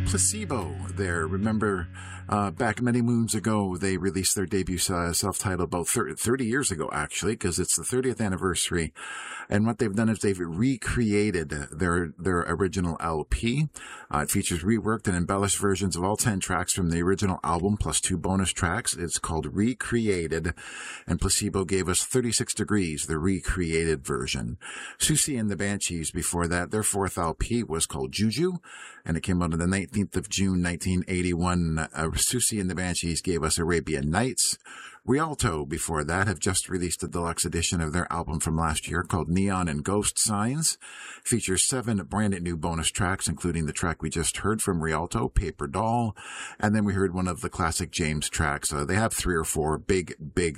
Placebo there. Remember, back many moons ago, they released their debut self-titled about 30 years ago, actually, because it's the 30th anniversary. And what they've done is they've recreated their original LP. It features reworked and embellished versions of all 10 tracks from the original album, plus 2 bonus tracks. It's called Recreated, and Placebo gave us 36 Degrees, the recreated version. Susie and the Banshees, before that, their 4th LP was called Juju, and it came out on the 19th of June, 1981. Susie and the Banshees gave us Arabian Nights. Rialto, before that, have just released a deluxe edition of their album from last year called Neon and Ghost Signs. Features 7 brand new bonus tracks, including the track we just heard from Rialto, Paper Doll, and then we heard one of the classic James tracks. They have 3 or 4 big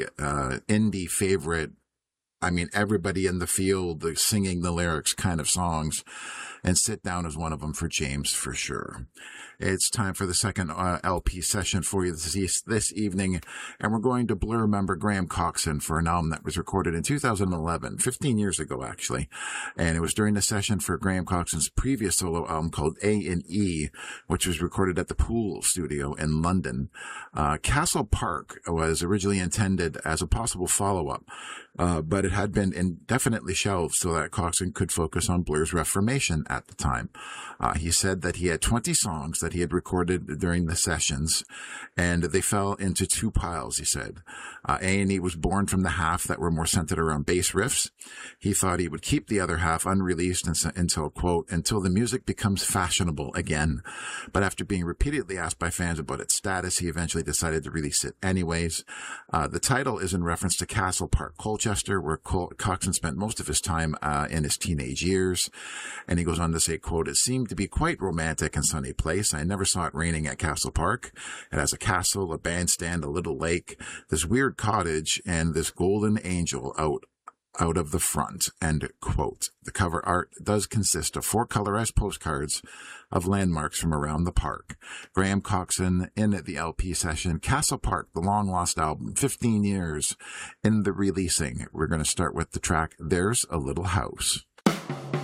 indie favorite, everybody in the field singing the lyrics kind of songs, and Sit Down is one of them for James for sure. It's time for the second LP session for you this evening, and we're going to Blur member Graham Coxon for an album that was recorded in 2011, 15 years ago actually, and it was during the session for Graham Coxon's previous solo album called A&E, which was recorded at the Pool Studio in London. Castle Park was originally intended as a possible follow-up, but it had been indefinitely shelved so that Coxon could focus on Blur's reformation at the time. He said that he had 20 songs that he had recorded during the sessions, and they fell into 2 piles, he said. A&E was born from the half that were more centered around bass riffs. He thought he would keep the other half unreleased until, quote, until the music becomes fashionable again. But after being repeatedly asked by fans about its status, he eventually decided to release it anyways. The title is in reference to Castle Park, Colchester, where Coxon spent most of his time in his teenage years. And he goes on to say, quote, it seemed to be quite romantic and sunny place. I never saw it raining at Castle Park. It has a castle, a bandstand, a little lake, this weird cottage, and this golden angel out of the front, end quote. The cover art does consist of 4 colorized postcards of landmarks from around the park. Graham Coxon in the LP session, Castle Park, the long-lost album, 15 years in the releasing. We're going to start with the track, There's a Little House.